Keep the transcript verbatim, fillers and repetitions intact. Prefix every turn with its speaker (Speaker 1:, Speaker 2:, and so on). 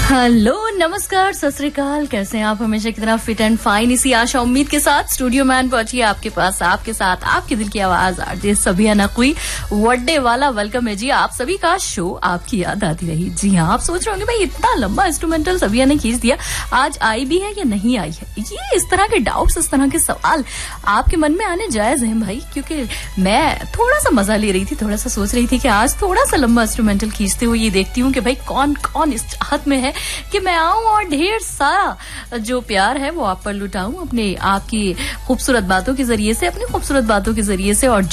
Speaker 1: Hello, नमस्कार, सत श्री अकाल। कैसे हैं आप? हमेशा की तरह फिट एंड फाइन। इसी आशा उम्मीद के साथ स्टूडियो मैन पहुंची आपके पास, आपके साथ आपके दिल की आवाज आरजे सबिया नकवी। वड्डे वाला वेलकम है जी आप सभी का। शो आपकी याद आती रही। जी हाँ, आप सोच रहे होंगे भाई इतना लंबा इंस्ट्रूमेंटल सबिया ने खींच दिया, आज आई भी है या नहीं आई है? ये इस तरह के डाउट्स, इस तरह के सवाल आपके मन में आने जायज हैं भाई, क्योंकि मैं थोड़ा सा मजा ले रही थी, थोड़ा सा सोच रही थी कि आज थोड़ा सा लंबा इंस्ट्रूमेंटल खींचते हुए ये देखती हूँ कि भाई कौन कौन इस चाहत में है कि मैं आऊं और ढेर सारा जो प्यार है वो आप पर लुटाऊं, अपने आपकी खूबसूरत बातों के जरिए से, अपनी खूबसूरत बातों के जरिए से। और